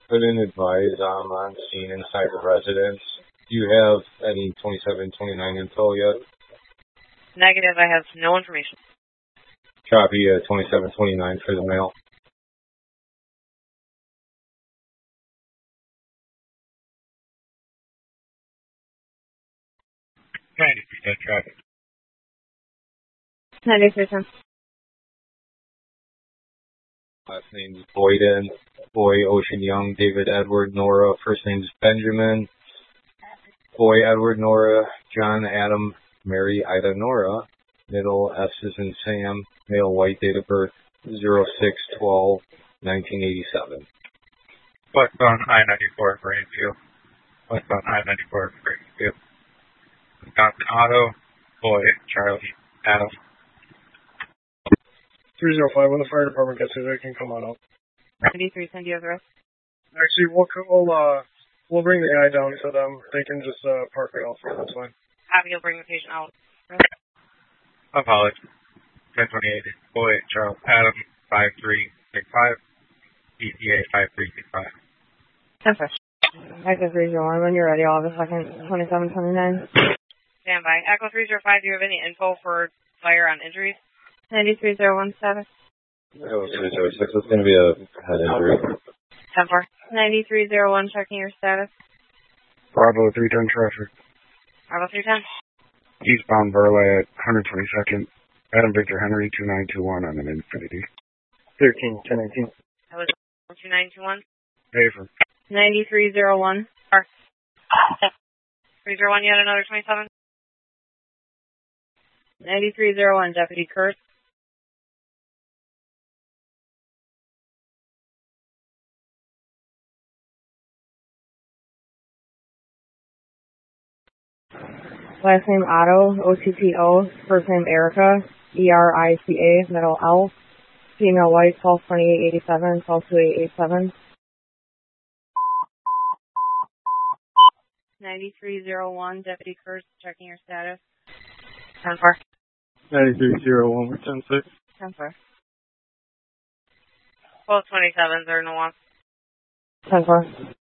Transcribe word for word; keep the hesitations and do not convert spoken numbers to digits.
couldn't advise I'm on scene inside the residence. Do you have any twenty-seven twenty-nine info yet? Negative, I have no information. Copy uh, twenty-seven twenty-nine for the mail. ninety-three ten traffic. ninety-three ten. Last name is Boyden, Boy, Ocean Young, David, Edward, Nora. First name is Benjamin. Boy, Edward, Nora, John, Adam, Mary, Ida, Nora. Middle, S is in Sam. Male, white, date of birth, zero six twelve nineteen eighty-seven. Westbound I ninety-four for Greenfield. Westbound I ninety-four for Greenfield. Wisconsin Auto, Boy, Charlie, Adam. three zero five, when the fire department gets here, they can come on out. ninety-three ten, do you have the rest? Actually, we'll, we'll, uh, we'll bring the guy down to them. They can just uh, park right off here, that's fine. Happy, you'll bring the patient out. Apology. ten twenty-eight, Boy, Charles, Adam, five three six five, E T A five three six five. ten five. Echo three zero one, when you're ready, I'll have a second. twenty-seven twenty-nine. Stand by. Echo three zero five, do you have any info for fire on injuries? ninety-three zero one status. Oh, three zero six, it's going to be a head injury. ten four. ninety-three zero one, checking your status. Bravo three ten traffic. Bravo three ten. Eastbound Burleigh at one twenty-second. Adam Victor Henry two nine two one on an Infinity. thirteen ten nineteen. That was two nine two one. Haver. ninety-three zero one. three zero one, you had another twenty-seven? ninety-three zero one, Deputy Kurt. Last name Otto, O T P O. First name Erica, E R I C A, middle L. Female white, twelve twenty-eight eighty-seven, twelve twenty-eight eighty-seven. ninety-three zero one, Deputy Kurt, checking your status. ten four. ninety-three zero one, ten six. ten four. Both twenty-sevens are no one. ten four.